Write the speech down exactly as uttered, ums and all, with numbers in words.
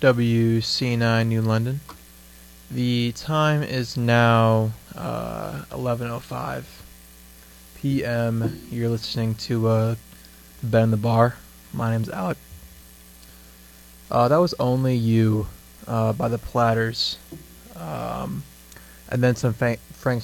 W C nine New London. The time is now uh, eleven oh five p m You're listening to uh, Ben the Bar. My name's Alec. Uh, that was Only You uh, by the Platters. Um, and then some fa- Frank